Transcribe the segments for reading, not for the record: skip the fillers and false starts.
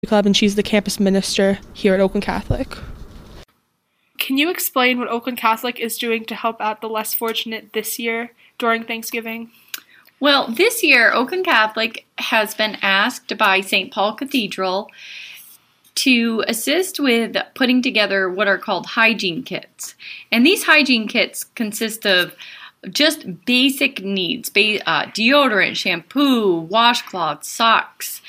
Club, and she's the campus minister here at Oakland Catholic. Can you explain what Oakland Catholic is doing to help out the less fortunate this year during Thanksgiving? Well, this year, Oakland Catholic has been asked by St. Paul Cathedral to assist with putting together what are called hygiene kits. And these hygiene kits consist of just basic needs, deodorant, shampoo, washcloths, socks,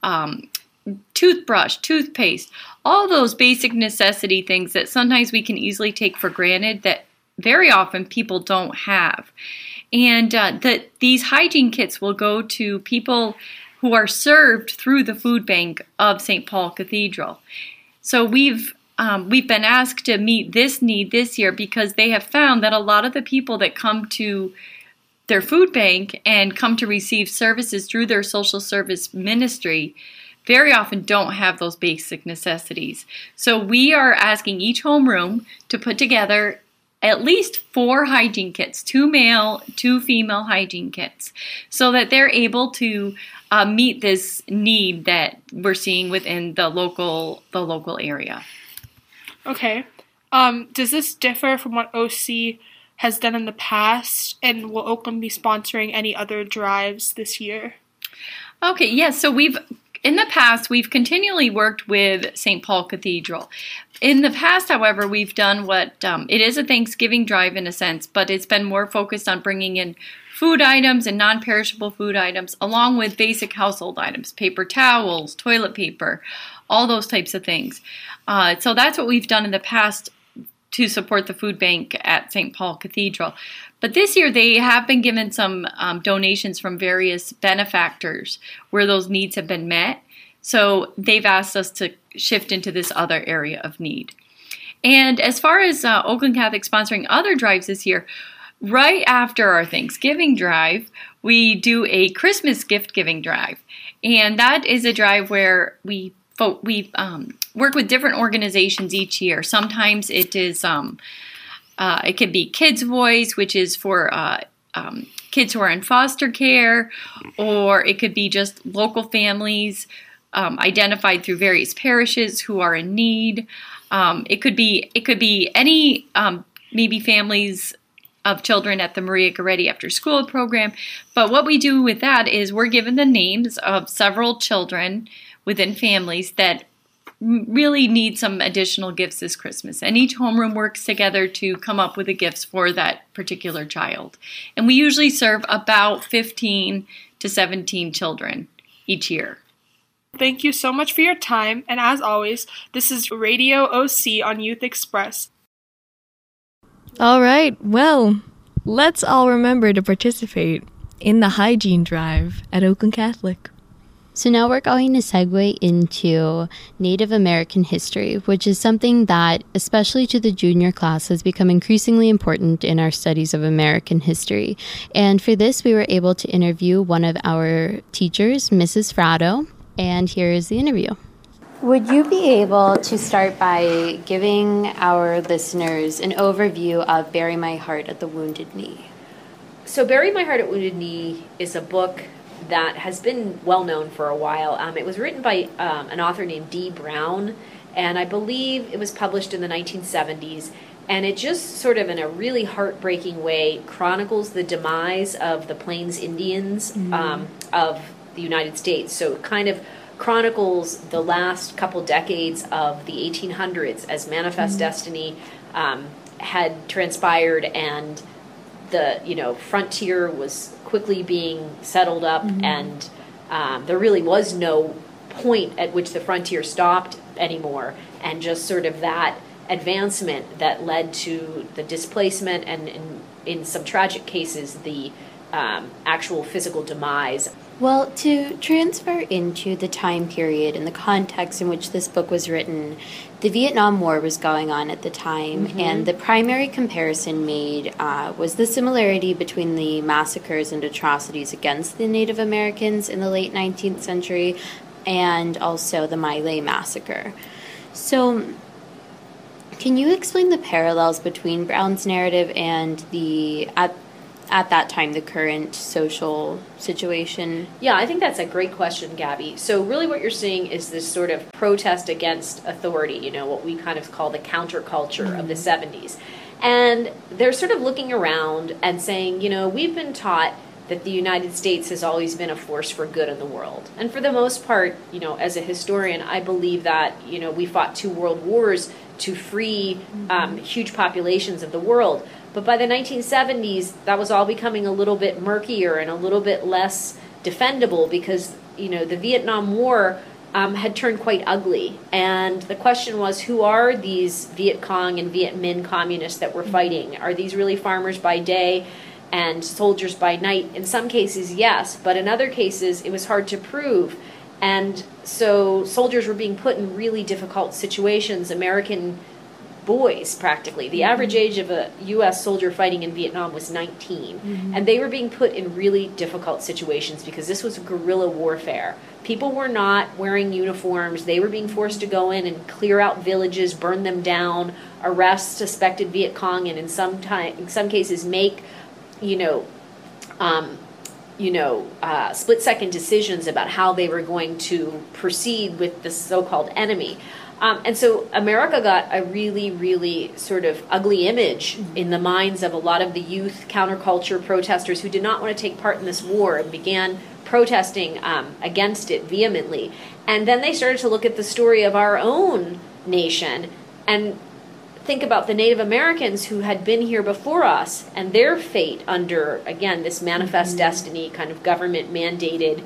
toothbrush, toothpaste, all those basic necessity things that sometimes we can easily take for granted that very often people don't have. And these hygiene kits will go to people who are served through the food bank of St. Paul Cathedral. So we've been asked to meet this need this year because they have found that a lot of the people that come to their food bank and come to receive services through their social service ministry very often don't have those basic necessities. So we are asking each homeroom to put together at least 4 hygiene kits, 2 male, 2 female hygiene kits, so that they're able to meet this need that we're seeing within the local area. Okay. Does this differ from what OC has done in the past, and will Oakland be sponsoring any other drives this year? Okay, yes. So in the past, we've continually worked with St. Paul Cathedral. In the past, however, we've done what, it is a Thanksgiving drive in a sense, but it's been more focused on bringing in food items and non-perishable food items, along with basic household items, paper towels, toilet paper, all those types of things. So that's what we've done in the past to support the food bank at St. Paul Cathedral. But this year they have been given some donations from various benefactors where those needs have been met. So they've asked us to shift into this other area of need. And as far as Oakland Catholic sponsoring other drives this year, right after our Thanksgiving drive, we do a Christmas gift giving drive. And that is a drive where we work with different organizations each year. Sometimes it is it can be Kids Voice, which is for kids who are in foster care, or it could be just local families identified through various parishes who are in need. It could be any maybe families of children at the Maria Goretti After School program. But what we do with that is we're given the names of several children within families that really need some additional gifts this Christmas. And each homeroom works together to come up with the gifts for that particular child. And we usually serve about 15 to 17 children each year. Thank you so much for your time. And as always, this is Radio OC on Youth Express. All right, well, let's all remember to participate in the hygiene drive at Oakland Catholic. So now we're going to segue into Native American history, which is something that, especially to the junior class, has become increasingly important in our studies of American history. And for this, we were able to interview one of our teachers, Mrs. Fratto, and here is the interview. Would you be able to start by giving our listeners an overview of Bury My Heart at the Wounded Knee? So Bury My Heart at Wounded Knee is a book that has been well known for a while. It was written by an author named Dee Brown, and I believe it was published in the 1970s. And it just sort of, in a really heartbreaking way, chronicles the demise of the Plains Indians of the United States. So it kind of chronicles the last couple decades of the 1800s as Manifest Destiny had transpired, and the frontier was quickly being settled up, and there really was no point at which the frontier stopped anymore, and just sort of that advancement that led to the displacement and in some tragic cases the actual physical demise. Well, to transfer into the time period and the context in which this book was written, the Vietnam War was going on at the time, and the primary comparison made was the similarity between the massacres and atrocities against the Native Americans in the late 19th century and also the My Lai massacre. So, can you explain the parallels between Brown's narrative and the at that time, the current social situation? Yeah, I think that's a great question, Gabby. So really what you're seeing is this sort of protest against authority, you know, what we kind of call the counterculture of the 70s. And they're sort of looking around and saying, you know, we've been taught that the United States has always been a force for good in the world. And for the most part, you know, as a historian, I believe that, you know, we fought 2 world wars to free huge populations of the world. But by the 1970s, that was all becoming a little bit murkier and a little bit less defendable because, you know, the Vietnam War had turned quite ugly. And the question was, who are these Viet Cong and Viet Minh communists that we're fighting? Are these really farmers by day and soldiers by night? In some cases, yes, but in other cases, it was hard to prove. And so soldiers were being put in really difficult situations, American boys practically. The average age of a U.S. soldier fighting in Vietnam was 19. And they were being put in really difficult situations because this was guerrilla warfare. People were not wearing uniforms. They were being forced to go in and clear out villages, burn them down, arrest suspected Viet Cong, and in some cases make split-second decisions about how they were going to proceed with the so-called enemy. And so America got a really, really sort of ugly image in the minds of a lot of the youth counterculture protesters who did not want to take part in this war and began protesting against it vehemently. And then they started to look at the story of our own nation and think about the Native Americans who had been here before us and their fate under, again, this manifest destiny kind of government-mandated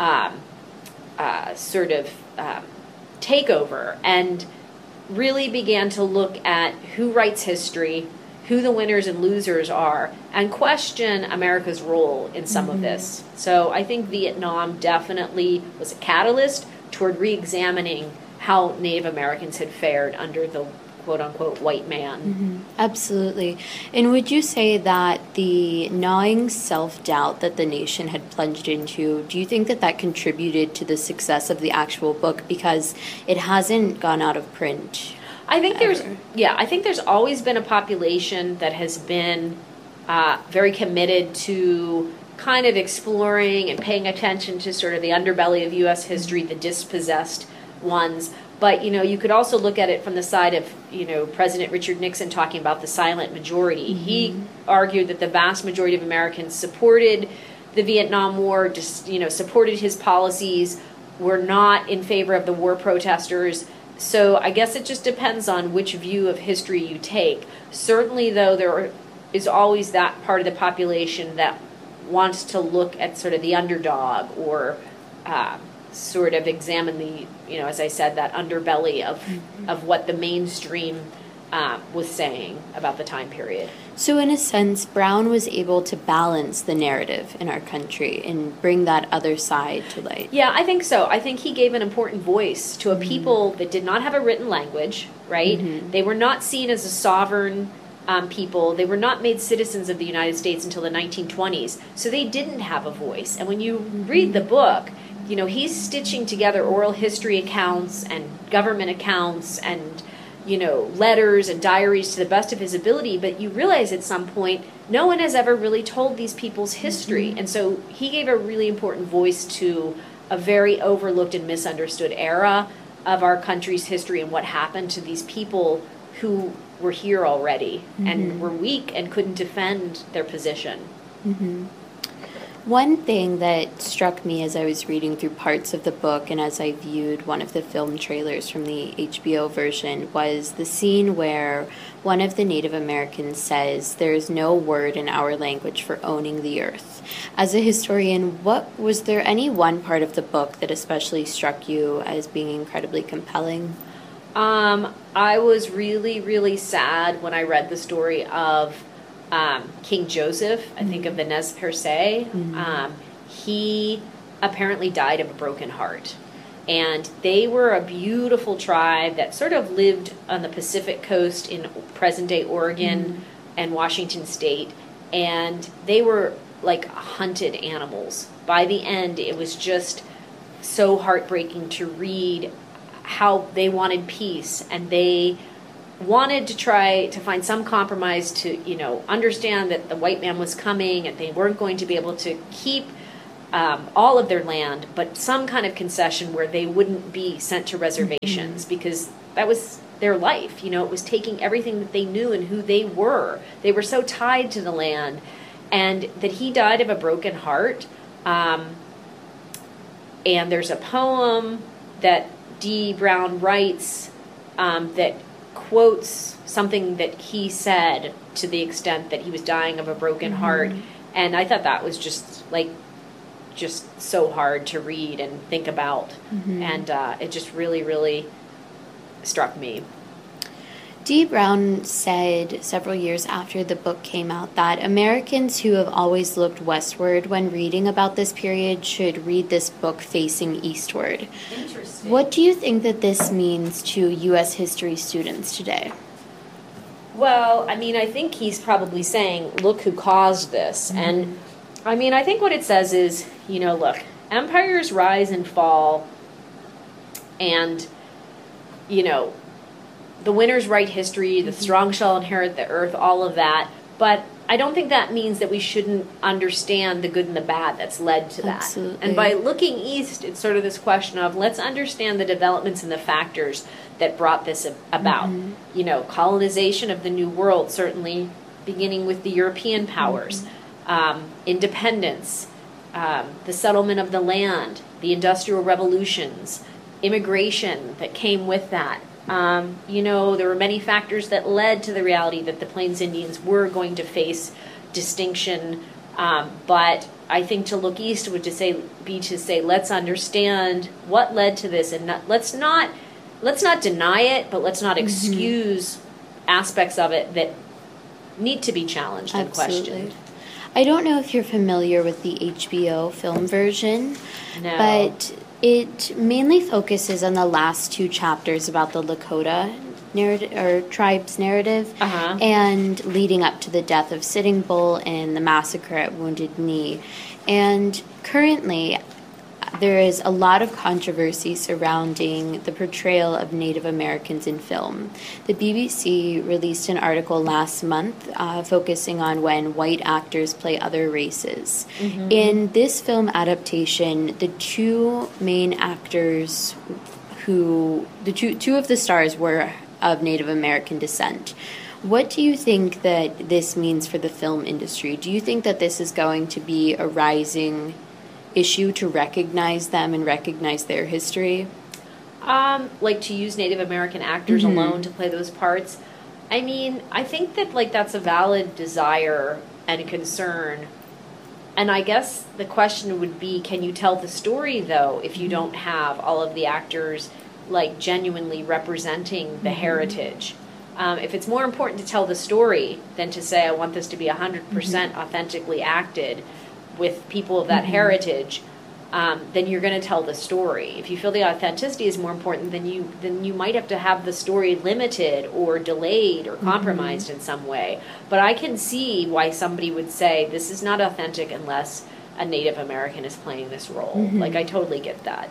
takeover, and really began to look at who writes history, who the winners and losers are, and question America's role in some of this. So I think Vietnam definitely was a catalyst toward re-examining how Native Americans had fared under the quote-unquote white man. Absolutely. And would you say that the gnawing self-doubt that the nation had plunged into, do you think that that contributed to the success of the actual book because it hasn't gone out of print? I think there's always been a population that has been very committed to kind of exploring and paying attention to sort of the underbelly of U.S. history, the dispossessed ones. But, you know, you could also look at it from the side of, you know, President Richard Nixon talking about the silent majority. He argued that the vast majority of Americans supported the Vietnam War, supported his policies, were not in favor of the war protesters. So I guess it just depends on which view of history you take. Certainly, though, there is always that part of the population that wants to look at sort of the underdog or sort of examine the, you know, as I said, that underbelly of what the mainstream was saying about the time period. So in a sense, Brown was able to balance the narrative in our country and bring that other side to light. Yeah, I think so. I think he gave an important voice to a people that did not have a written language, right? They were not seen as a sovereign people. They were not made citizens of the United States until the 1920s, so they didn't have a voice. And when you read the book, you know, he's stitching together oral history accounts and government accounts and, you know, letters and diaries to the best of his ability, but you realize at some point no one has ever really told these people's history. And so he gave a really important voice to a very overlooked and misunderstood era of our country's history and what happened to these people who were here already and were weak and couldn't defend their position. One thing that struck me as I was reading through parts of the book and as I viewed one of the film trailers from the HBO version was the scene where one of the Native Americans says, "There is no word in our language for owning the earth." As a historian, was there any one part of the book that especially struck you as being incredibly compelling? I was really, really sad when I read the story of King Joseph, I think of the Nez Perce. He apparently died of a broken heart. And they were a beautiful tribe that sort of lived on the Pacific coast in present-day Oregon and Washington State. And they were like hunted animals. By the end, it was just so heartbreaking to read how they wanted peace, and they wanted to try to find some compromise to, understand that the white man was coming and they weren't going to be able to keep all of their land, but some kind of concession where they wouldn't be sent to reservations because that was their life. It was taking everything that they knew and who they were. They were so tied to the land, and that he died of a broken heart. And there's a poem that Dee Brown writes that quotes something that he said to the extent that he was dying of a broken heart. And I thought that was just so hard to read and think about. And it just really, really struck me. Dee Brown said several years after the book came out that Americans who have always looked westward when reading about this period should read this book facing eastward. Interesting. What do you think that this means to U.S. history students today? Well, I think he's probably saying, look who caused this. And, I think what it says is, look, empires rise and fall, and, the winners write history, the strong shall inherit the earth, all of that. But I don't think that means that we shouldn't understand the good and the bad that's led to that. Absolutely. And by looking east, it's sort of this question of let's understand the developments and the factors that brought this about. Colonization of the New World, certainly beginning with the European powers, independence, the settlement of the land, the industrial revolutions, immigration that came with that. There were many factors that led to the reality that the Plains Indians were going to face distinction. But I think to look east would be to say, let's understand what led to this, and let's not deny it, but let's not excuse aspects of it that need to be challenged and questioned. I don't know if you're familiar with the HBO film version, No. but it mainly focuses on the last two chapters about the Lakota narrative or tribe's narrative, and leading up to the death of Sitting Bull and the massacre at Wounded Knee. And currently, there is a lot of controversy surrounding the portrayal of Native Americans in film. The BBC released an article last month focusing on when white actors play other races. In this film adaptation, the two main actors two of the stars were of Native American descent. What do you think that this means for the film industry? Do you think that this is going to be a rising issue to recognize them and recognize their history? Like to use Native American actors alone to play those parts. I think that that's a valid desire and concern. And I guess the question would be, can you tell the story though if you don't have all of the actors genuinely representing the heritage? If it's more important to tell the story than to say I want this to be 100% authentically acted with people of that heritage, then you're going to tell the story. If you feel the authenticity is more important, then you might have to have the story limited or delayed or compromised in some way. But I can see why somebody would say this is not authentic unless a Native American is playing this role. I totally get that.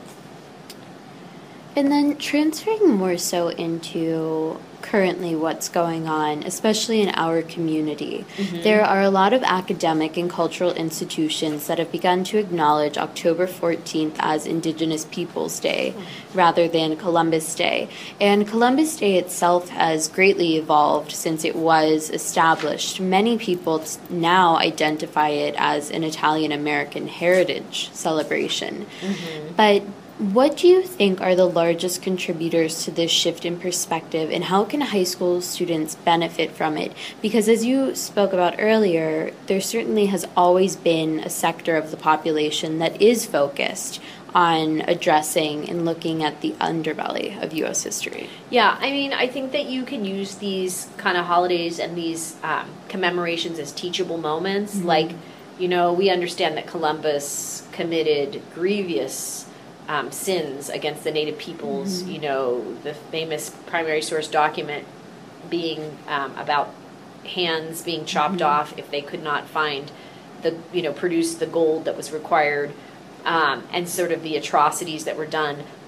And then transferring more so into currently what's going on, especially in our community. There are a lot of academic and cultural institutions that have begun to acknowledge October 14th as Indigenous Peoples Day rather than Columbus Day. And Columbus Day itself has greatly evolved since it was established. Many people now identify it as an Italian-American heritage celebration. But what do you think are the largest contributors to this shift in perspective, and how can high school students benefit from it? Because as you spoke about earlier, there certainly has always been a sector of the population that is focused on addressing and looking at the underbelly of U.S. history. Yeah, I think that you can use these kind of holidays and these commemorations as teachable moments. We understand that Columbus committed grievous sins against the native peoples, the famous primary source document being about hands being chopped off if they could not find produce the gold that was required, and sort of the atrocities that were done.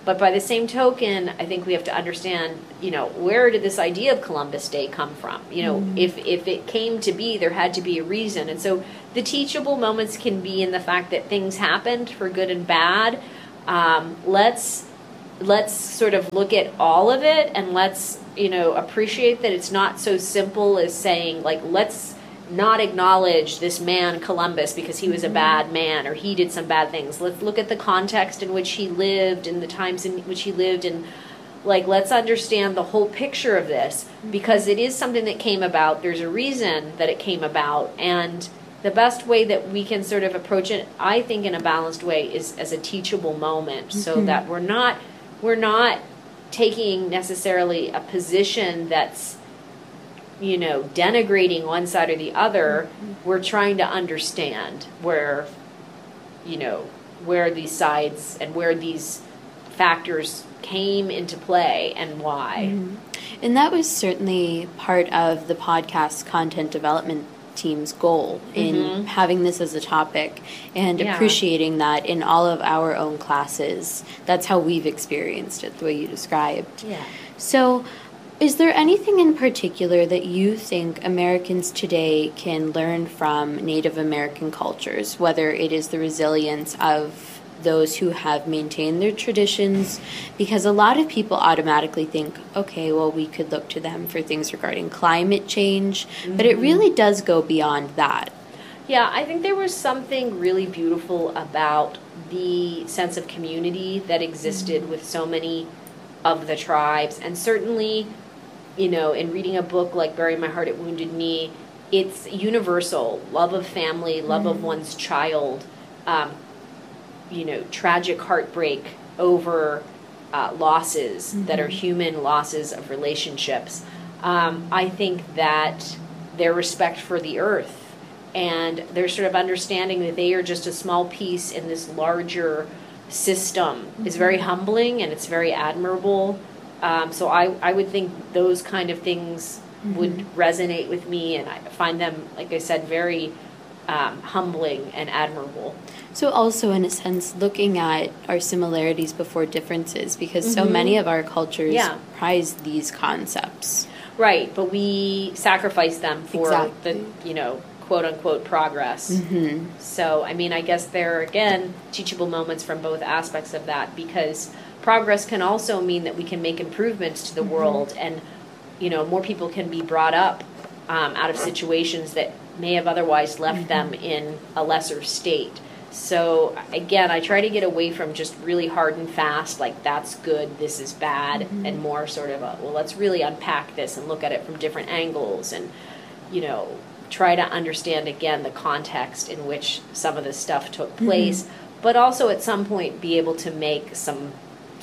But by the same token, I think we have to understand, where did this idea of Columbus Day come from? If it came to be, there had to be a reason. And so the teachable moments can be in the fact that things happened for good and bad. Let's sort of look at all of it, and let's, appreciate that it's not so simple as saying, like, let's not acknowledge this man Columbus because he was a bad man or he did some bad things. Let's look at the context in which he lived and the times in which he lived, and let's understand the whole picture of this, because it is something that came about. There's a reason that it came about, and the best way that we can sort of approach it, I think, in a balanced way is as a teachable moment, so that we're not taking necessarily a position that's denigrating one side or the other. We're trying to understand where these sides and where these factors came into play and why. And that was certainly part of the podcast content development team's goal in having this as a topic and appreciating that in all of our own classes. That's how we've experienced it, the way you described. Yeah. So, is there anything in particular that you think Americans today can learn from Native American cultures, whether it is the resilience of those who have maintained their traditions? Because a lot of people automatically think, okay, well, we could look to them for things regarding climate change, but it really does go beyond that. Yeah, I think there was something really beautiful about the sense of community that existed with so many of the tribes, and certainly, in reading a book like Bury My Heart at Wounded Knee, it's universal. Love of family, love of one's child, tragic heartbreak over losses that are human losses of relationships. I think that their respect for the earth and their sort of understanding that they are just a small piece in this larger system is very humbling, and it's very admirable. So I would think those kind of things would resonate with me, and I find them, like I said, very humbling and admirable. So also, in a sense, looking at our similarities before differences, because so many of our cultures prize these concepts. Right, but we sacrifice them for the, quote-unquote progress. So, I guess there are, again, teachable moments from both aspects of that, because progress can also mean that we can make improvements to the world, and, more people can be brought up out of situations that may have otherwise left them in a lesser state. So, again, I try to get away from just really hard and fast, like, that's good, this is bad, and more sort of let's really unpack this and look at it from different angles, and, try to understand, again, the context in which some of this stuff took place, but also at some point be able to make some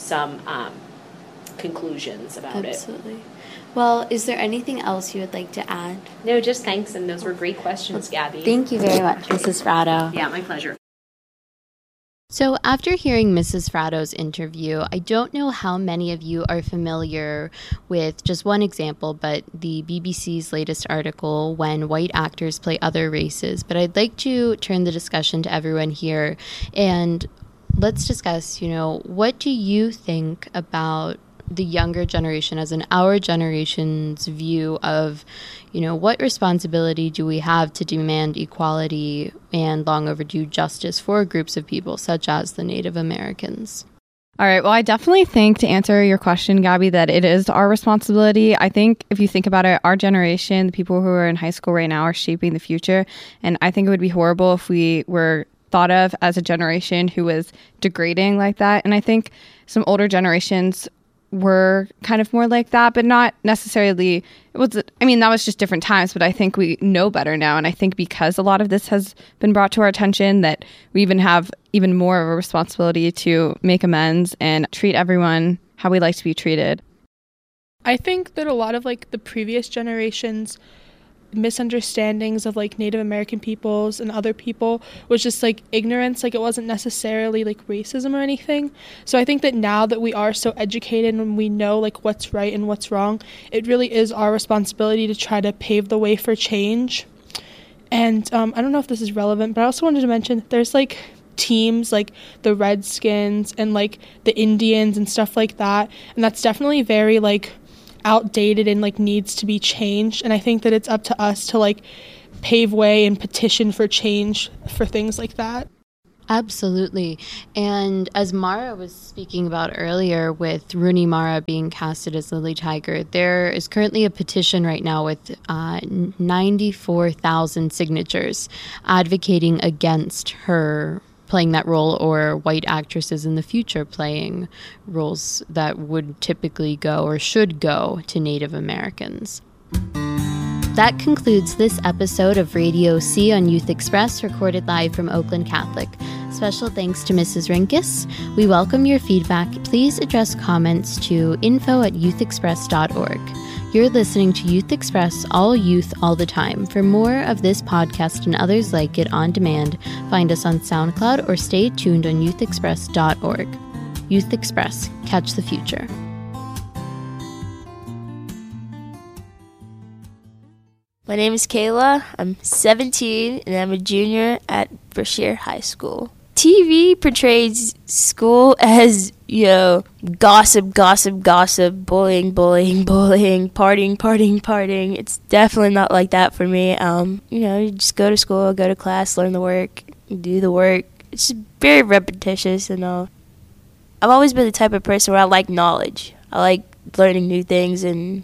conclusions about it. Absolutely. Well, is there anything else you would like to add? No, just thanks, and those were great questions, Gabby. Thank you very much, Mrs. Fratto. Yeah, my pleasure. So after hearing Mrs. Fratto's interview, I don't know how many of you are familiar with just one example, but the BBC's latest article, When White Actors Play Other Races. But I'd like to turn the discussion to everyone here, and let's discuss, what do you think about the younger generation, as in our generation's view of, what responsibility do we have to demand equality and long overdue justice for groups of people such as the Native Americans? All right. Well, I definitely think, to answer your question, Gabby, that it is our responsibility. I think if you think about it, our generation, the people who are in high school right now, are shaping the future. And I think it would be horrible if we were thought of as a generation who was degrading like that. And I think some older generations were kind of more like that, but not necessarily. That was just different times, but I think we know better now. And I think because a lot of this has been brought to our attention, that we even have even more of a responsibility to make amends and treat everyone how we like to be treated. I think that a lot of the previous generations' misunderstandings of Native American peoples and other people was just ignorance. It wasn't necessarily racism or anything. So I think that now that we are so educated and we know what's right and what's wrong, it really is our responsibility to try to pave the way for change. And I don't know if this is relevant, but I also wanted to mention there's teams like the Redskins and like the Indians and stuff like that, and that's definitely very like outdated and like needs to be changed. And I think that it's up to us to like pave way and petition for change for things like that. Absolutely. And as Mara was speaking about earlier with Rooney Mara being casted as Lily Tiger, there is currently a petition right now with 94,000 signatures advocating against her playing that role, or white actresses in the future playing roles that would typically go or should go to Native Americans. That concludes this episode of Radio C on Youth Express, recorded live from Oakland Catholic. Special thanks to Mrs. Rinkus. We welcome your feedback. Please address comments to info@youthexpress.org. You're listening to Youth Express, all youth, all the time. For more of this podcast and others like it on demand, find us on SoundCloud or stay tuned on youthexpress.org. Youth Express, catch the future. My name is Kayla. I'm 17 and I'm a junior at Brashear High School. TV portrays school as, gossip, bullying, partying. It's definitely not like that for me. You just go to school, go to class, learn the work, do the work. It's just very repetitious and all. I've always been the type of person where I like knowledge. I like learning new things, and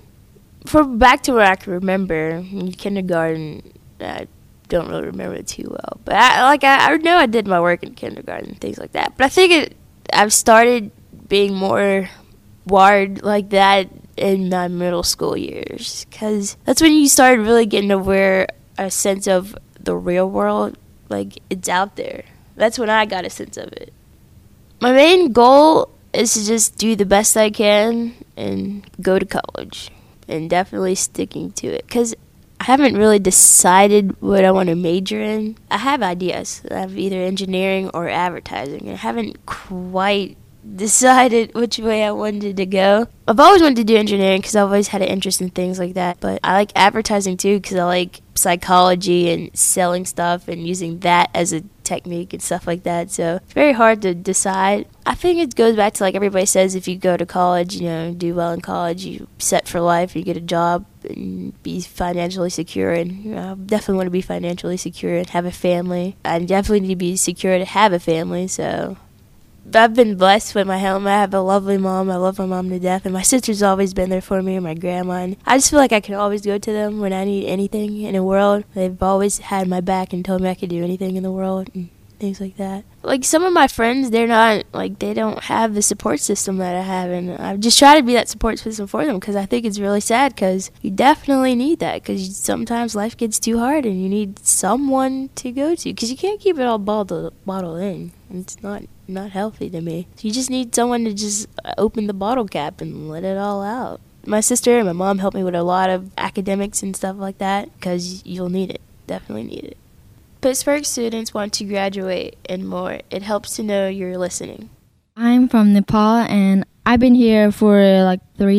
back to where I can remember, in kindergarten, I don't really remember it too well. But I know I did my work in kindergarten and things like that. But I think I've started being more wired like that in my middle school years, because that's when you started really getting aware, a sense of the real world, like it's out there. That's when I got a sense of it. My main goal is to just do the best I can and go to college. And definitely sticking to it, because I haven't really decided what I want to major in. I have ideas. I have either engineering or advertising. I haven't quite decided which way I wanted to go. I've always wanted to do engineering because I've always had an interest in things like that. But I like advertising too, because I like psychology and selling stuff and using that as a technique and stuff like that. So it's very hard to decide. I think it goes back to like everybody says, if you go to college, do well in college, you set for life, you get a job and be financially secure. And I definitely want to be financially secure and have a family. I definitely need to be secure to have a family. So I've been blessed with my home. I have a lovely mom. I love my mom to death. And my sister's always been there for me, and my grandma. And I just feel like I can always go to them when I need anything in the world. They've always had my back and told me I could do anything in the world and things like that. Like some of my friends, they don't have the support system that I have. And I just try to be that support system for them, because I think it's really sad, because you definitely need that, because sometimes life gets too hard and you need someone to go to, because you can't keep it all bottled in. It's not healthy to me. So you just need someone to just open the bottle cap and let it all out. My sister and my mom helped me with a lot of academics and stuff like that, because you'll need it. Definitely need it. Pittsburgh students want to graduate and more. It helps to know you're listening. I'm from Nepal and I've been here for like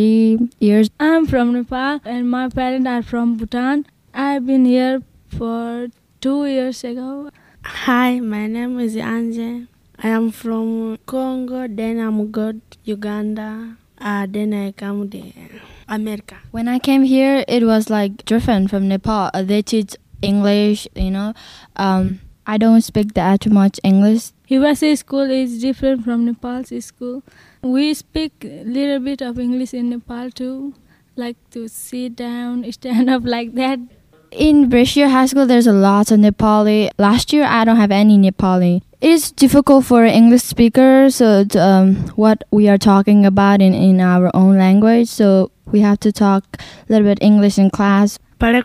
3 years. I'm from Nepal and my parents are from Bhutan. I've been here for 2 years ago. Hi, my name is Anje. I am from Congo, then I'm go to Uganda, then I come to America. When I came here, it was like different from Nepal. They teach English, I don't speak that too much English. USA school is different from Nepal's school. We speak a little bit of English in Nepal too, like to sit down, stand up like that. In Brashear High School, there's a lot of Nepali. Last year, I don't have any Nepali. It's difficult for English speakers, so what we are talking about in our own language, so we have to talk a little bit English in class.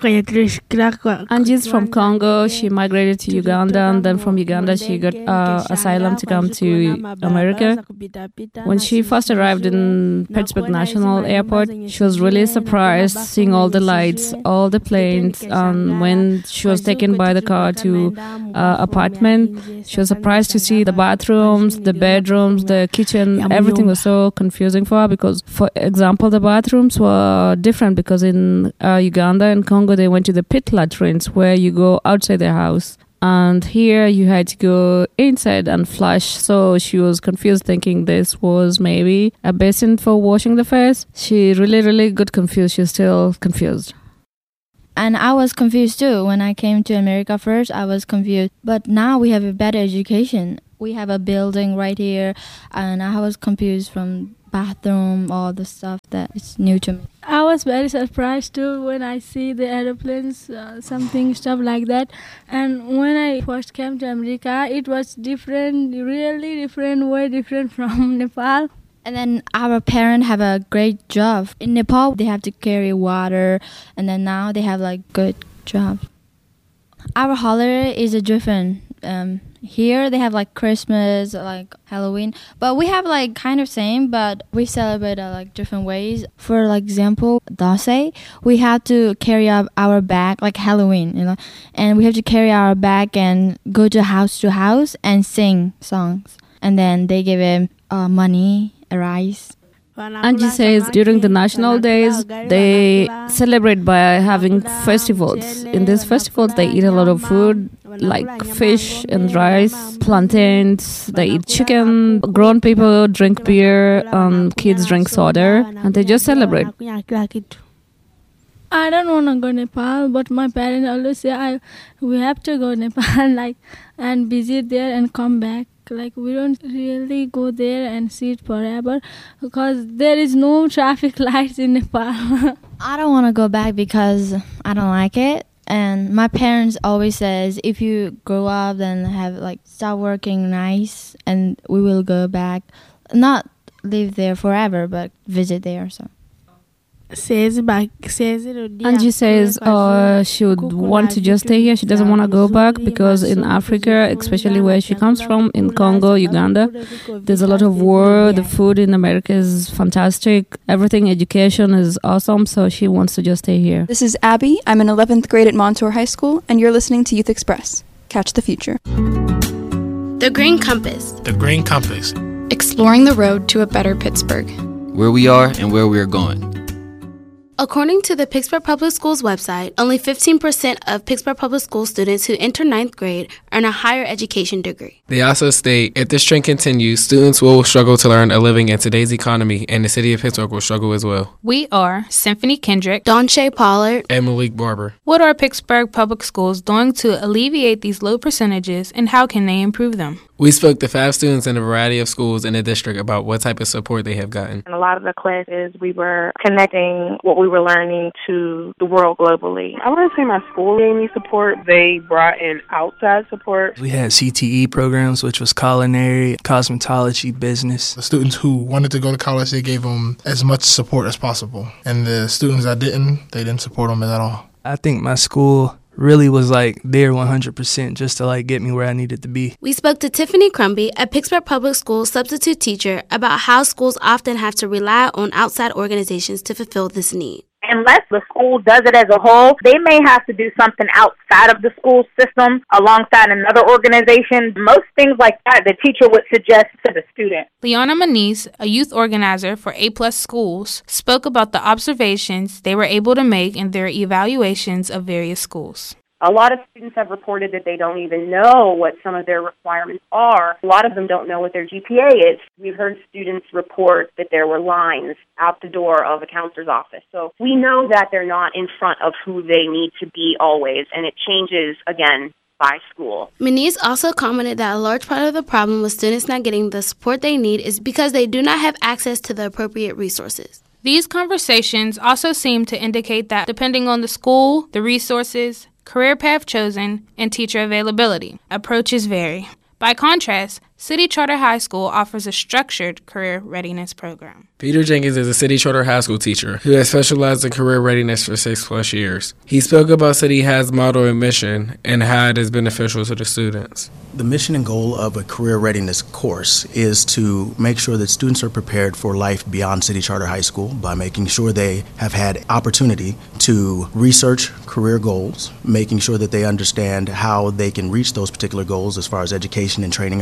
Angie's from Congo. She migrated to Uganda, and then from Uganda she got asylum to come to America. When she first arrived in Pittsburgh National Airport, she was really surprised seeing all the lights, all the planes. When she was taken by the car to apartment, she was surprised to see the bathrooms, the bedrooms, the kitchen. Everything was so confusing for her because, for example, the bathrooms were different because in Uganda and Congo, they went to the pit latrines where you go outside the house. And here you had to go inside and flush. So she was confused, thinking this was maybe a basin for washing the face. She really got confused. She's still confused. And I was confused too. When I came to America first, I was confused. But now we have a better education. We have a building right here, and I was confused from bathroom, all the stuff that is new to me. I was very surprised too when I see the aeroplanes, stuff like that. And when I first came to America, it was different, really different, way different from Nepal. And then our parents have a great job. In Nepal, they have to carry water, and then now they have like good jobs. Our holiday is a different. Here they have like Christmas, like Halloween, but we have like kind of same, but we celebrate like different ways. For like example, Dasai, we have to carry up our bag like Halloween, and we have to carry our bag and go to house and sing songs, and then they give him money, a rice. Angie says during the national days, they celebrate by having festivals. In these festivals, they eat a lot of food, like fish and rice, plantains, they eat chicken, grown people drink beer, and kids drink soda, and they just celebrate. I don't want to go Nepal, but my parents always say we have to go Nepal, and visit there and come back. We don't really go there and see it forever because there is no traffic lights in Nepal. I don't want to go back because I don't like it. And my parents always says if you grow up then start working nice and we will go back. Not live there forever, but visit there. So. Angie says she would want to just stay here. She doesn't want to go back because in Africa, especially where she comes from, in Congo, Uganda, there's a lot of war. The food in America is fantastic. Everything, education is awesome. So she wants to just stay here. This is Abby. I'm in 11th grade at Montour High School, and you're listening to Youth Express. Catch the future. The Green Compass. The Green Compass. Exploring the road to a better Pittsburgh. Where we are and where we are going. According to the Pittsburgh Public Schools website, only 15% of Pittsburgh Public School students who enter 9th grade earn a higher education degree. They also state, if this trend continues, students will struggle to earn a living in today's economy, and the city of Pittsburgh will struggle as well. We are Symphony Kendrick, Donshay Pollard, and Malik Barber. What are Pittsburgh Public Schools doing to alleviate these low percentages, and how can they improve them? We spoke to 5 students in a variety of schools in the district about what type of support they have gotten. In a lot of the classes, we were connecting what we were learning to the world globally. I want to say my school gave me support. They brought in outside support. We had CTE programs, which was culinary, cosmetology, business. The students who wanted to go to college, they gave them as much support as possible. And the students that didn't, they didn't support them at all. I think my school really was there 100% just to get me where I needed to be. We spoke to Tiffany Crumby, a Pittsburgh Public Schools substitute teacher, about how schools often have to rely on outside organizations to fulfill this need. Unless the school does it as a whole, they may have to do something outside of the school system alongside another organization. Most things like that, the teacher would suggest to the student. Leona Maniz, a youth organizer for A+ Schools, spoke about the observations they were able to make in their evaluations of various schools. A lot of students have reported that they don't even know what some of their requirements are. A lot of them don't know what their GPA is. We've heard students report that there were lines out the door of a counselor's office. So we know that they're not in front of who they need to be always, and it changes, again, by school. Maniz also commented that a large part of the problem with students not getting the support they need is because they do not have access to the appropriate resources. These conversations also seem to indicate that depending on the school, the resources, career path chosen, and teacher availability, approaches vary. By contrast, City Charter High School offers a structured career readiness program. Peter Jenkins is a City Charter High School teacher who has specialized in career readiness for 6+ years. He spoke about City High's motto and mission and how it is beneficial to the students. The mission and goal of a career readiness course is to make sure that students are prepared for life beyond City Charter High School by making sure they have had opportunity to research career goals, making sure that they understand how they can reach those particular goals as far as education and training are concerned,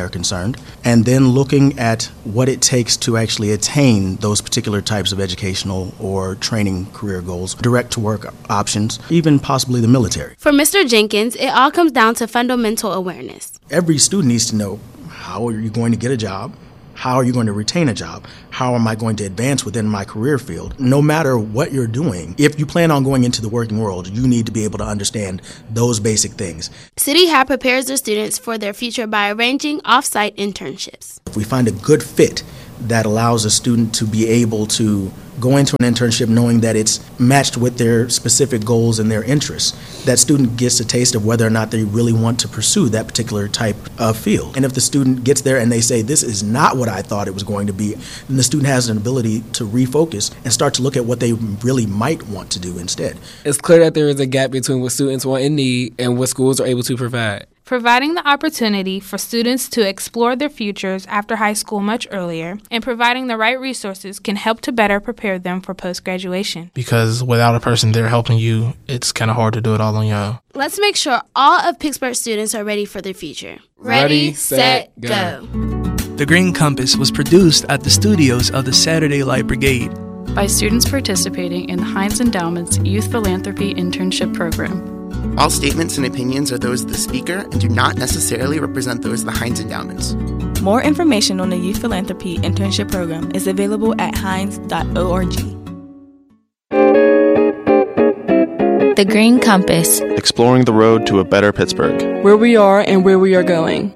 learned, and then looking at what it takes to actually attain those particular types of educational or training career goals, direct-to-work options, even possibly the military. For Mr. Jenkins, it all comes down to fundamental awareness. Every student needs to know, how are you going to get a job? How are you going to retain a job? How am I going to advance within my career field? No matter what you're doing, if you plan on going into the working world, you need to be able to understand those basic things. City High prepares their students for their future by arranging off-site internships. If we find a good fit that allows a student to be able to go into an internship knowing that it's matched with their specific goals and their interests, that student gets a taste of whether or not they really want to pursue that particular type of field. And if the student gets there and they say, this is not what I thought it was going to be, then the student has an ability to refocus and start to look at what they really might want to do instead. It's clear that there is a gap between what students want and need and what schools are able to provide. Providing the opportunity for students to explore their futures after high school much earlier and providing the right resources can help to better prepare them for post-graduation. Because without a person there helping you, it's kind of hard to do it all on your own. Let's make sure all of Pittsburgh students are ready for their future. Ready, set, go. The Green Compass was produced at the studios of the Saturday Light Brigade by students participating in the Heinz Endowment's Youth Philanthropy Internship Program. All statements and opinions are those of the speaker and do not necessarily represent those of the Heinz Endowments. More information on the Youth Philanthropy Internship Program is available at heinz.org. The Green Compass. Exploring the road to a better Pittsburgh. Where we are and where we are going.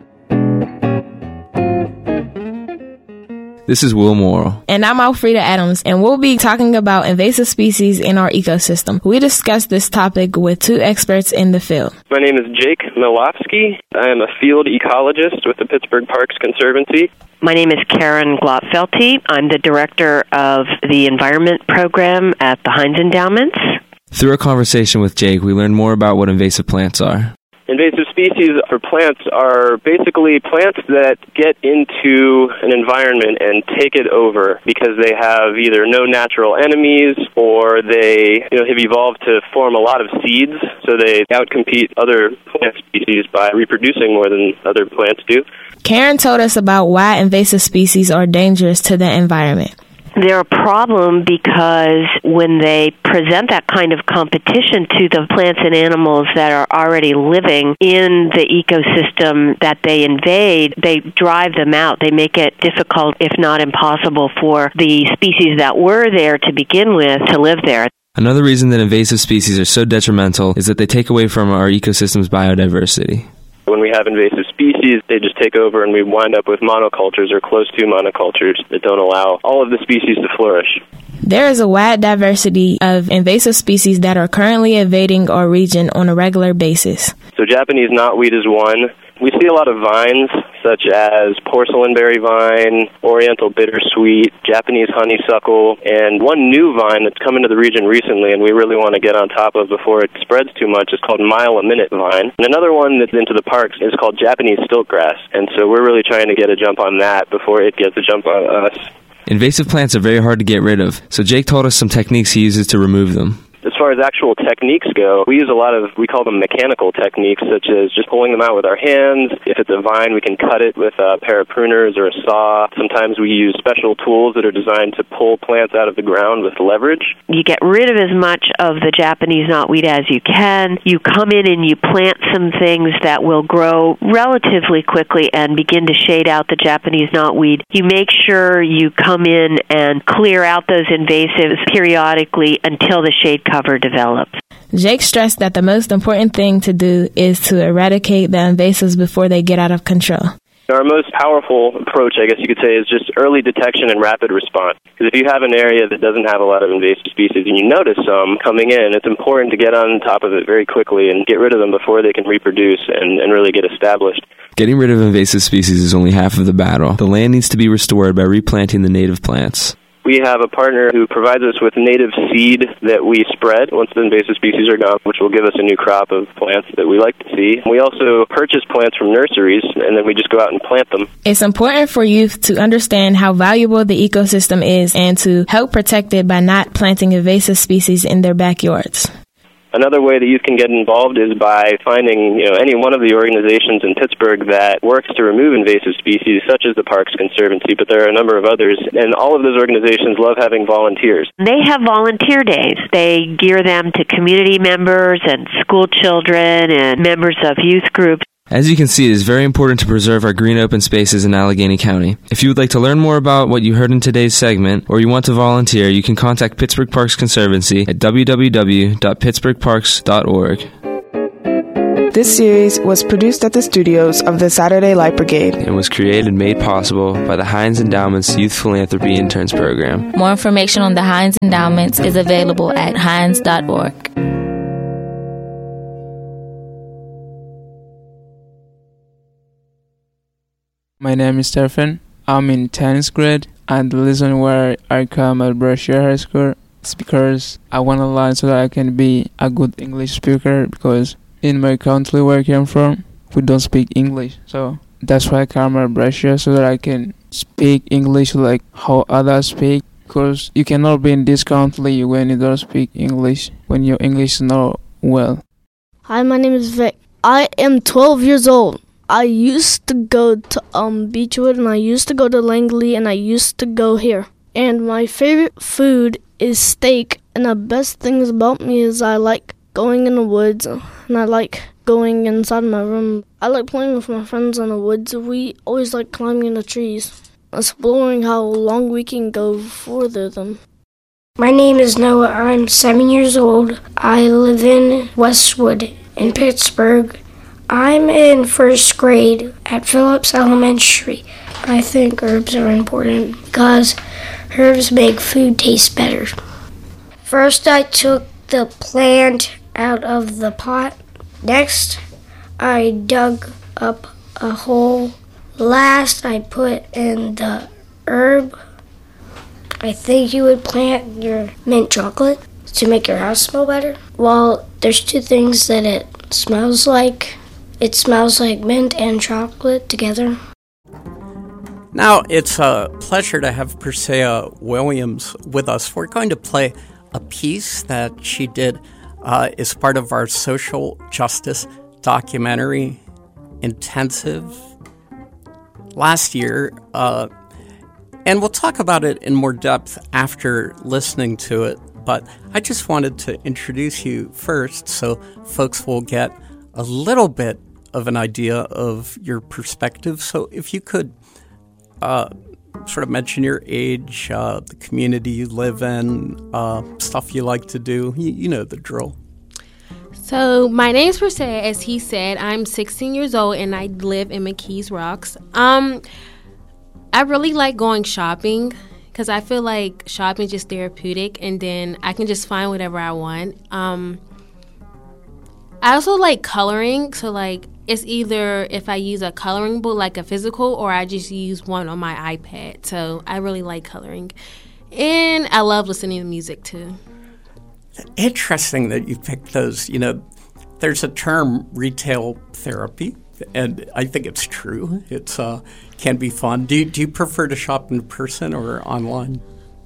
This is Will Morrow. And I'm Alfreda Adams, and we'll be talking about invasive species in our ecosystem. We discussed this topic with two experts in the field. My name is Jake Milofsky. I am a field ecologist with the Pittsburgh Parks Conservancy. My name is Karen Glotfelty. I'm the director of the Environment Program at the Heinz Endowments. Through a conversation with Jake, we learned more about what invasive plants are. Invasive species for plants are basically plants that get into an environment and take it over because they have either no natural enemies or they have evolved to form a lot of seeds, so they outcompete other plant species by reproducing more than other plants do. Karen told us about why invasive species are dangerous to the environment. They're a problem because when they present that kind of competition to the plants and animals that are already living in the ecosystem that they invade, they drive them out. They make it difficult, if not impossible, for the species that were there to begin with to live there. Another reason that invasive species are so detrimental is that they take away from our ecosystem's biodiversity. When we have invasive species, they just take over and we wind up with monocultures or close to monocultures that don't allow all of the species to flourish. There is a wide diversity of invasive species that are currently invading our region on a regular basis. So Japanese knotweed is one. We see a lot of vines, such as porcelainberry vine, oriental bittersweet, Japanese honeysuckle, and one new vine that's come into the region recently and we really want to get on top of before it spreads too much is called mile-a-minute vine. And another one that's into the parks is called Japanese stiltgrass, and so we're really trying to get a jump on that before it gets a jump on us. Invasive plants are very hard to get rid of, so Jake told us some techniques he uses to remove them. As far as actual techniques go, we use a lot of, we call them mechanical techniques, such as just pulling them out with our hands. If it's a vine, we can cut it with a pair of pruners or a saw. Sometimes we use special tools that are designed to pull plants out of the ground with leverage. You get rid of as much of the Japanese knotweed as you can. You come in and you plant some things that will grow relatively quickly and begin to shade out the Japanese knotweed. You make sure you come in and clear out those invasives periodically until the shade cover develops. Jake stressed that the most important thing to do is to eradicate the invasives before they get out of control. Our most powerful approach, I guess you could say, is just early detection and rapid response. Because if you have an area that doesn't have a lot of invasive species and you notice some coming in, it's important to get on top of it very quickly and get rid of them before they can reproduce and really get established. Getting rid of invasive species is only half of the battle. The land needs to be restored by replanting the native plants. We have a partner who provides us with native seed that we spread once the invasive species are gone, which will give us a new crop of plants that we like to see. We also purchase plants from nurseries, and then we just go out and plant them. It's important for youth to understand how valuable the ecosystem is and to help protect it by not planting invasive species in their backyards. Another way that youth can get involved is by finding, any one of the organizations in Pittsburgh that works to remove invasive species, such as the Parks Conservancy, but there are a number of others, and all of those organizations love having volunteers. They have volunteer days. They gear them to community members and school children and members of youth groups. As you can see, it is very important to preserve our green open spaces in Allegheny County. If you would like to learn more about what you heard in today's segment, or you want to volunteer, you can contact Pittsburgh Parks Conservancy at www.pittsburghparks.org. This series was produced at the studios of the Saturday Light Brigade and was created and made possible by the Heinz Endowment's Youth Philanthropy Interns Program. More information on the Heinz Endowments is available at heinz.org. My name is Stefan. I'm in 10th grade, and the reason why I come at Brescia High School is because I want to learn so that I can be a good English speaker, because in my country where I came from, we don't speak English. So that's why I come at Brescia, so that I can speak English like how others speak, because you cannot be in this country when you don't speak English, when your English is not well. Hi, my name is Vic. I am 12 years old. I used to go to Beechwood, and I used to go to Langley, and I used to go here. And my favorite food is steak, and the best things about me is I like going in the woods, and I like going inside my room. I like playing with my friends in the woods. We always like climbing the trees, exploring how long we can go further than. My name is Noah. I'm 7 years old. I live in Westwood in Pittsburgh. I'm in first grade at Phillips Elementary. I think herbs are important because herbs make food taste better. First, I took the plant out of the pot. Next, I dug up a hole. Last, I put in the herb. I think you would plant your mint chocolate to make your house smell better. Well, there's two things that it smells like. It smells like mint and chocolate together. Now, it's a pleasure to have Persea Williams with us. We're going to play a piece that she did as part of our social justice documentary intensive last year. And we'll talk about it in more depth after listening to it. But I just wanted to introduce you first so folks will get a little bit of an idea of your perspective. So if you could sort of mention your age, the community you live in, stuff you like to do, you know the drill. So my name's Persea, as he said. I'm 16 years old and I live in McKees Rocks. I really like going shopping because I feel like shopping is just therapeutic, and then I can just find whatever I want. I also like coloring, so like it's either if I use a coloring book, like a physical, or I just use one on my iPad. So I really like coloring. And I love listening to music, too. Interesting that you picked those. You know, there's a term, retail therapy, and I think it's true. It's can be fun. Do you prefer to shop in person or online?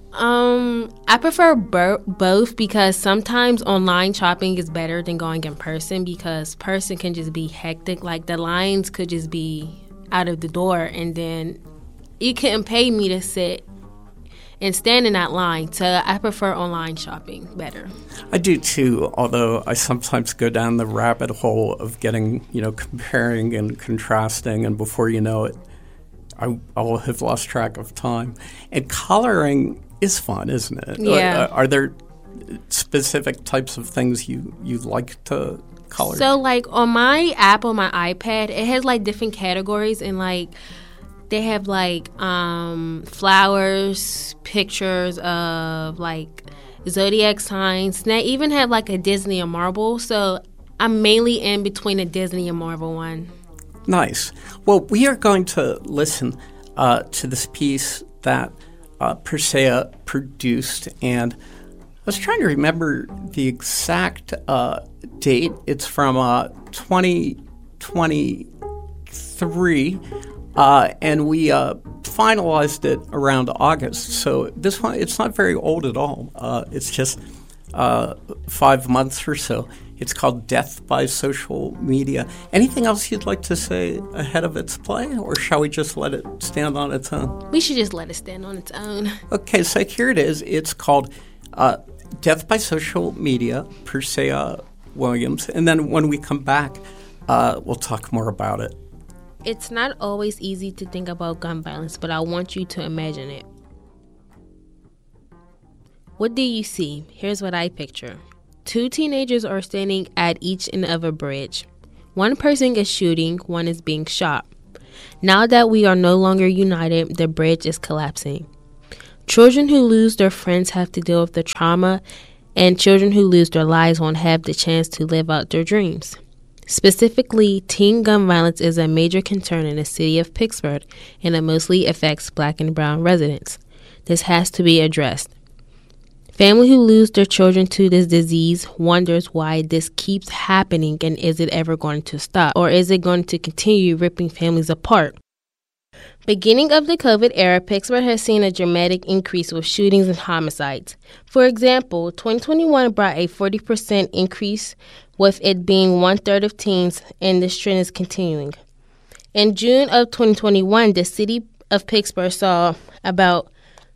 I prefer both because sometimes online shopping is better than going in person, because person can just be hectic. Like the lines could just be out of the door, and then you couldn't pay me to sit and stand in that line. So I prefer online shopping better. I do too, although I sometimes go down the rabbit hole of getting, comparing and contrasting, and before you know it, I'll have lost track of time. And coloring is fun, isn't it? Yeah. Are there specific types of things you like to color? So, like, on my app on my iPad, it has, like, different categories, and, like, they have, like, flowers, pictures of, like, zodiac signs. And they even have, like, a Disney and Marvel. So I'm mainly in between a Disney and Marvel one. Nice. Well, we are going to listen to this piece that Persea produced, and I was trying to remember the exact date. It's from 2023, and we finalized it around August. So this one, it's not very old at all. It's just 5 months or so. It's called Death by Social Media. Anything else you'd like to say ahead of its play, or shall we just let it stand on its own? We should just let it stand on its own. Okay, so here it is. It's called Death by Social Media, Persea Williams. And then when we come back, we'll talk more about it. It's not always easy to think about gun violence, but I want you to imagine it. What do you see? Here's what I picture. 2 teenagers are standing at each end of a bridge. One person is shooting, one is being shot. Now that we are no longer united, the bridge is collapsing. Children who lose their friends have to deal with the trauma, and children who lose their lives won't have the chance to live out their dreams. Specifically, teen gun violence is a major concern in the city of Pittsburgh, and it mostly affects Black and brown residents. This has to be addressed. Families who lose their children to this disease wonders why this keeps happening, and is it ever going to stop, or is it going to continue ripping families apart? Beginning of the COVID era, Pittsburgh has seen a dramatic increase with shootings and homicides. For example, 2021 brought a 40% increase, with it being 1/3 of teens, and this trend is continuing. In June of 2021, the city of Pittsburgh saw about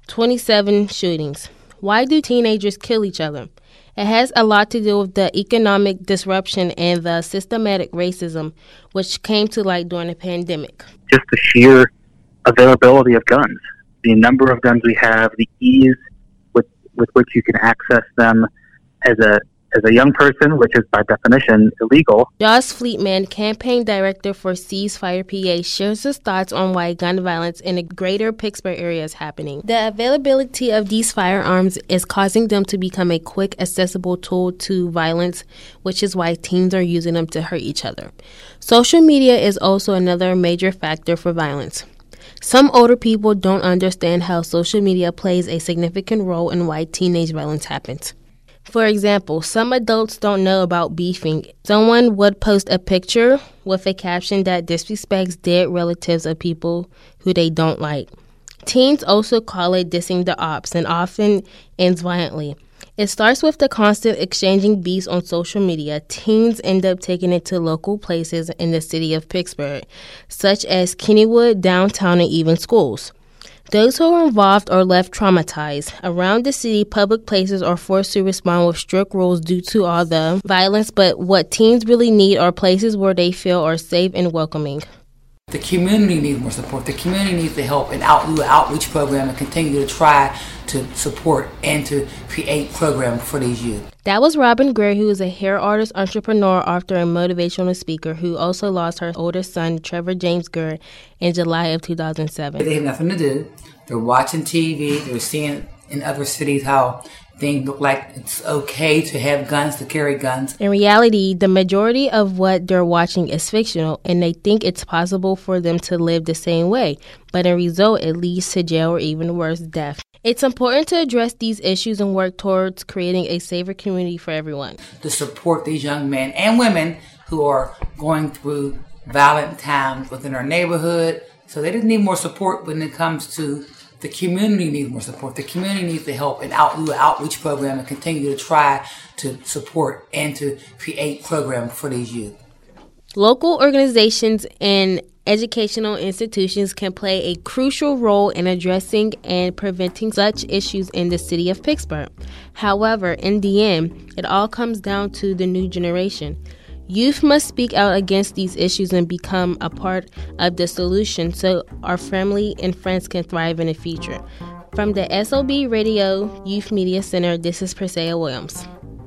27 shootings. Why do teenagers kill each other? It has a lot to do with the economic disruption and the systematic racism which came to light during the pandemic. Just the sheer availability of guns, the number of guns we have, the ease with which you can access them as a young person, which is by definition illegal. Josh Fleetman, campaign director for Ceasefire PA, shares his thoughts on why gun violence in the greater Pittsburgh area is happening. The availability of these firearms is causing them to become a quick, accessible tool to violence, which is why teens are using them to hurt each other. Social media is also another major factor for violence. Some older people don't understand how social media plays a significant role in why teenage violence happens. For example, some adults don't know about beefing. Someone would post a picture with a caption that disrespects dead relatives of people who they don't like. Teens also call it dissing the ops and often ends violently. It starts with the constant exchanging beefs on social media. Teens end up taking it to local places in the city of Pittsburgh, such as Kennywood, downtown, and even schools. Those who are involved are left traumatized. Around the city, public places are forced to respond with strict rules due to all the violence, but what teens really need are places where they feel are safe and welcoming. The community needs more support. The community needs the help and outreach program and continue to try to support and to create programs for these youth. That was Robin Greer, who is a hair artist, entrepreneur, author, and motivational speaker who also lost her older son, Trevor James Greer, in July of 2007. They have nothing to do. They're watching TV. They're seeing in other cities how things look like it's okay to have guns, to carry guns. In reality, the majority of what they're watching is fictional, and they think it's possible for them to live the same way. But in result, it leads to jail or even worse, death. It's important to address these issues and work towards creating a safer community for everyone. To support these young men and women who are going through violent times within our neighborhood. So they just need more support when it comes to the community needs more support. The community needs the help and outreach program and continue to try to support and to create programs for these youth. Local organizations and educational institutions can play a crucial role in addressing and preventing such issues in the city of Pittsburgh. However, in the end, it all comes down to the new generation. Youth must speak out against these issues and become a part of the solution so our family and friends can thrive in the future. From the SOB Radio Youth Media Center, this is Persea Williams.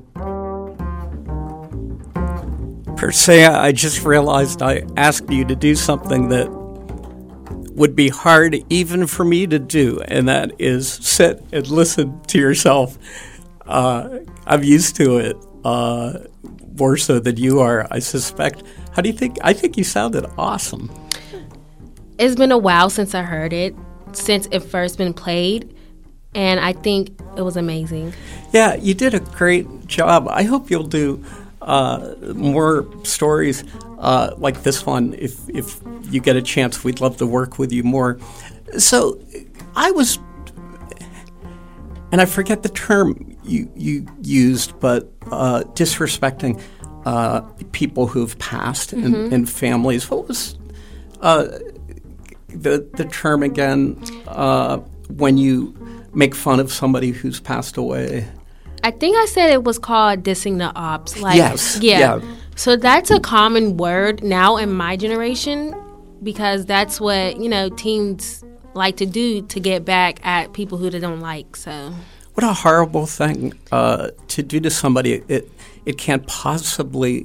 Persea, I just realized I asked you to do something that would be hard even for me to do, and that is sit and listen to yourself. I'm used to it. More so than you are, I suspect. How do you think? I think you sounded awesome. It's been a while since I heard it, since it first been played, and I think it was amazing. Yeah, you did a great job. I hope you'll do more stories like this one. If you get a chance, we'd love to work with you more. So I was, and I forget the term you used, but disrespecting people who've passed and families. What was the term again when you make fun of somebody who's passed away? I think I said it was called dissing the ops. Like, yes. Yeah. So that's a common word now in my generation because that's what, teens like to do to get back at people who they don't like. So what a horrible thing to do to somebody. It can't possibly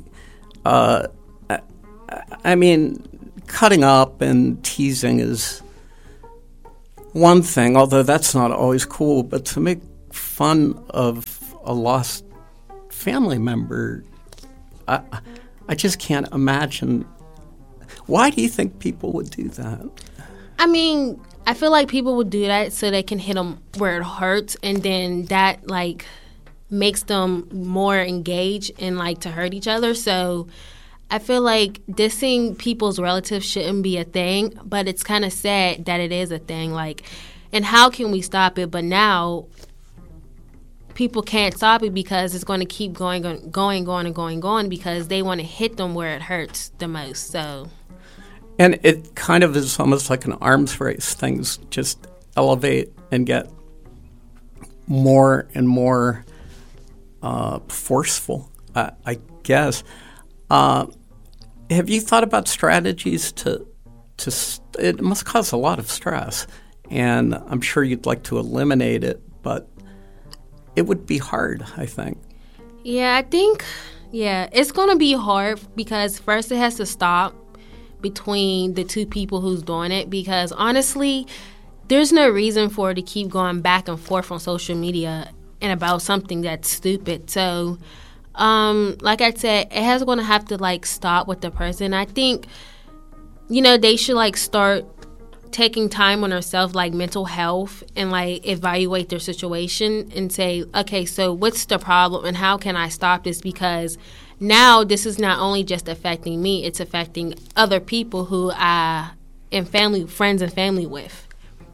cutting up and teasing is one thing, although that's not always cool, but to make fun of a lost family member, I just can't imagine. Why do you think people would do that? I mean, I feel like people would do that so they can hit them where it hurts, and then that, makes them more engaged and, to hurt each other. So I feel like dissing people's relatives shouldn't be a thing, but it's kind of sad that it is a thing. And how can we stop it? But now people can't stop it because it's going to keep going because they want to hit them where it hurts the most. So, and it kind of is almost like an arms race. Things just elevate and get more and more forceful, I guess. Have you thought about strategies to it must cause a lot of stress, and I'm sure you'd like to eliminate it, but it would be hard, I think. Yeah, I think, it's going to be hard because first it has to stop between the two people who's doing it because honestly, there's no reason for it to keep going back and forth on social media and about something that's stupid. So, like I said, it has going to have to, stop with the person. I think, they should, start taking time on themselves, mental health, and evaluate their situation and say, okay, so what's the problem and how can I stop this? Because now this is not only just affecting me, it's affecting other people who I am friends and family with.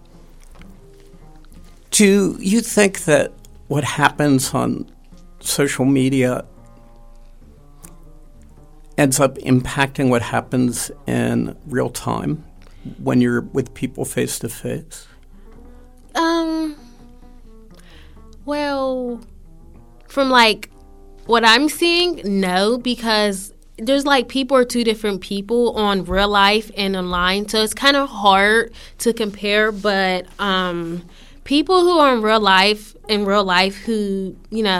Do you think that what happens on social media ends up impacting what happens in real time when you're with people face to face? Well, from what I'm seeing, no, because there's people are two different people on real life and online, so it's kind of hard to compare. But people who are in real life who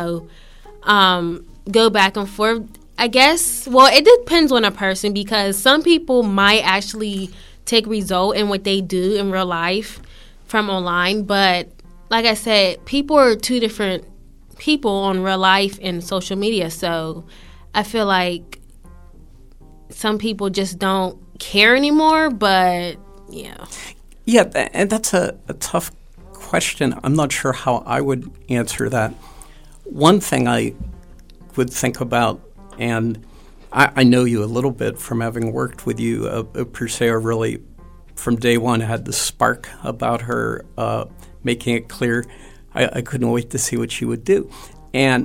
go back and forth, I guess, well, it depends on a person because some people might actually take result in what they do in real life from online. But like I said, people are two different people on real life and social media. So I feel like some people just don't care anymore. But, yeah. Yeah, and that's a tough question. I'm not sure how I would answer that. One thing I would think about, and I know you a little bit from having worked with you, Persea really, from day one, had the spark about her, making it clear. I couldn't wait to see what she would do. And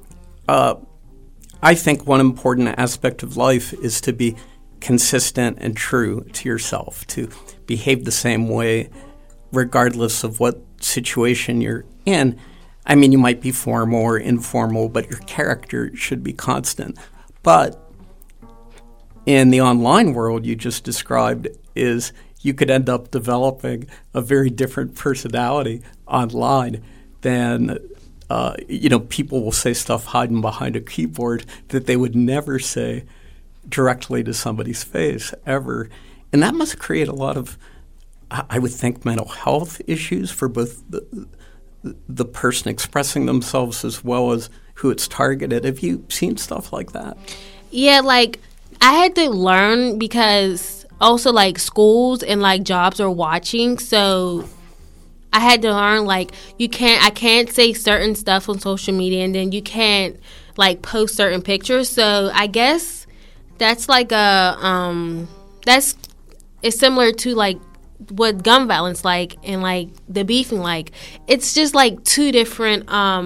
I think one important aspect of life is to be consistent and true to yourself, to behave the same way regardless of what situation you're in. I mean, you might be formal or informal, but your character should be constant. But in the online world you just described, is you could end up developing a very different personality online than, people will say stuff hiding behind a keyboard that they would never say directly to somebody's face ever. And that must create a lot of, I would think, mental health issues for both the person expressing themselves as well as who it's targeted. Have you seen stuff like that? Yeah, I had to learn because also schools and jobs are watching, so I had to learn I can't say certain stuff on social media, and then you can't post certain pictures. So I guess that's it's similar to what gun violence and the beefing it's just two different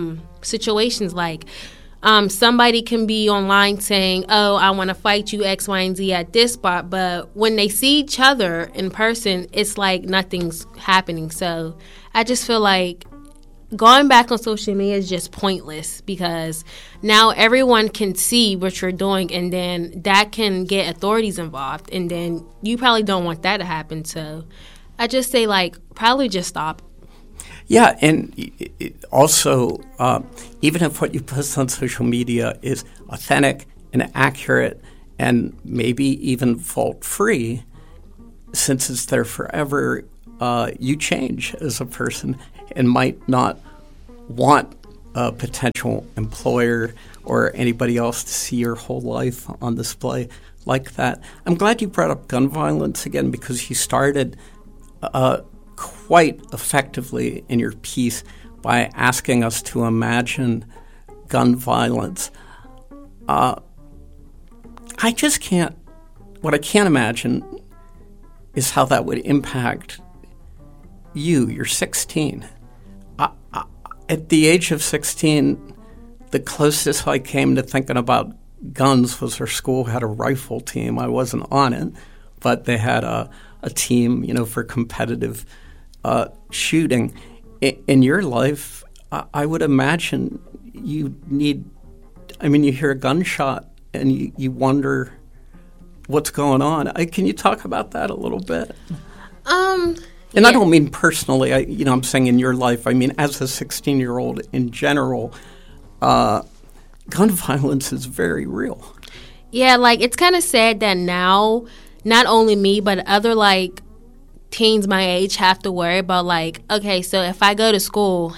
situations. Like, somebody can be online saying, oh, I want to fight you X, Y, and Z at this spot. But when they see each other in person, it's like nothing's happening. So I just feel like going back on social media is just pointless, because now everyone can see what you're doing, and then that can get authorities involved, and then you probably don't want that to happen. So I just say, like, probably just stop. Yeah, and also, even if what you post on social media is authentic and accurate and maybe even fault-free, since it's there forever, you change as a person and might not want a potential employer or anybody else to see your whole life on display like that. I'm glad you brought up gun violence again, because you started quite effectively in your piece by asking us to imagine gun violence. I just can't, what I can't imagine is how that would impact you. You're 16. At the age of 16, the closest I came to thinking about guns was our school had a rifle team. I wasn't on it, but they had a team, for competitive shooting. In your life, I would imagine you hear a gunshot and you wonder what's going on. Can you talk about that a little bit? And I don't mean personally. I'm saying in your life. I mean, as a 16-year-old in general, gun violence is very real. Yeah, like, it's kind of sad that now, not only me, but other, like, teens my age have to worry about, like, okay, so if I go to school,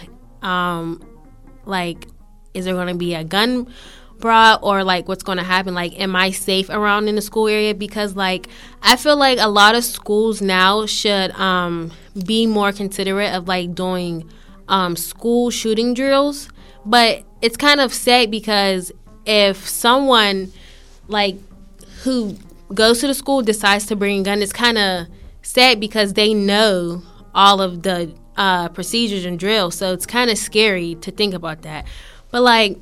like, is there going to be a gun brought, or, like, what's going to happen? Like, am I safe around in the school area? Because, like, I feel like a lot of schools now should be more considerate of, like, doing school shooting drills. But it's kind of sad, because if someone, like, who goes to the school decides to bring a gun, it's kind of sad, because they know all of the procedures and drills. So it's kind of scary to think about that. But, like,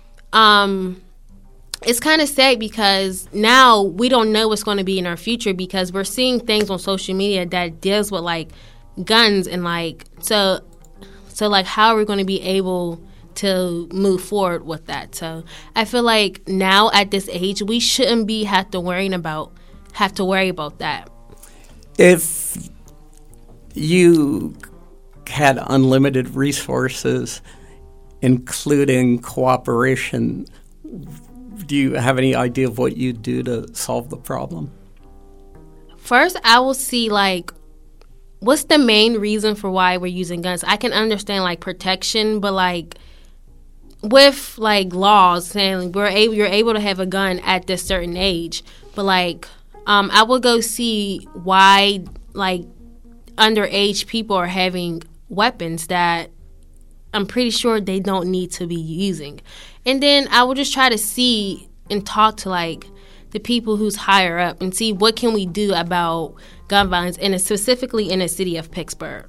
it's kind of sad, because now we don't know what's going to be in our future, because we're seeing things on social media that deals with, like, guns, and, like, so like, how are we going to be able to move forward with that? So I feel like now at this age, we shouldn't have to worry about that. If you had unlimited resources, including cooperation, do you have any idea of what you'd do to solve the problem? First, I will see, like, what's the main reason for why we're using guns? I can understand, like, protection, but, like, with, like, laws saying you're able to have a gun at this certain age, but, like, I will go see why, like, underage people are having weapons that I'm pretty sure they don't need to be using. And then I will just try to see and talk to, like, the people who's higher up and see what can we do about gun violence, and specifically in the city of Pittsburgh.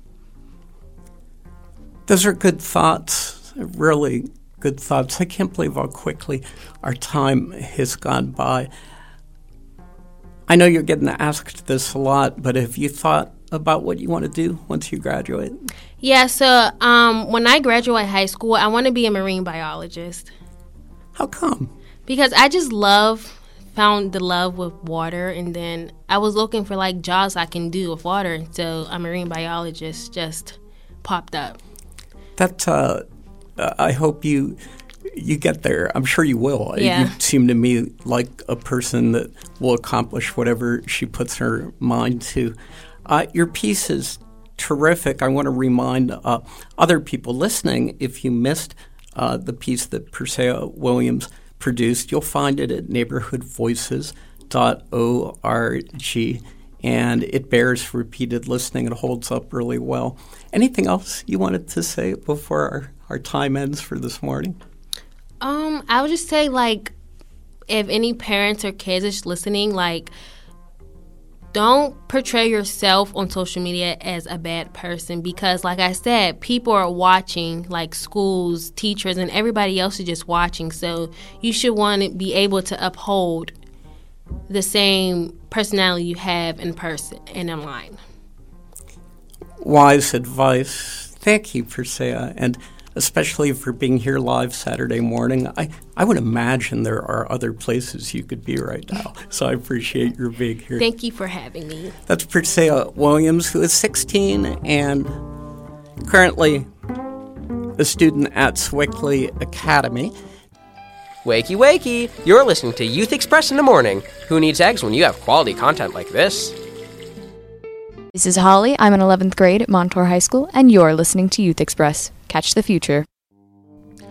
Those are good thoughts, really good thoughts. I can't believe how quickly our time has gone by. I know you're getting asked this a lot, but have you thought about what you want to do once you graduate? Yeah, so when I graduate high school, I want to be a marine biologist. How come? Because I just found the love with water, and then I was looking for, like, jobs I can do with water, so a marine biologist just popped up. I hope you get there. I'm sure you will. Yeah. You seem to me like a person that will accomplish whatever she puts her mind to. Your piece is terrific. I want to remind other people listening, if you missed the piece that Persea Williams produced, you'll find it at neighborhoodvoices.org, and it bears repeated listening. It holds up really well. Anything else you wanted to say before our time ends for this morning? I would just say, like, if any parents or kids is listening, like, don't portray yourself on social media as a bad person, because like I said, people are watching, like schools, teachers, and everybody else is just watching. So you should want to be able to uphold the same personality you have in person and online. Wise advice. Thank you, Persea, and especially for being here live Saturday morning. I would imagine there are other places you could be right now, so I appreciate your being here. Thank you for having me. That's Persea Williams, who is 16 and currently a student at Swickley Academy. Wakey, wakey! You're listening to Youth Express in the morning. Who needs eggs when you have quality content like this? This is Holly. I'm in 11th grade at Montour High School, and you're listening to Youth Express. Catch the future.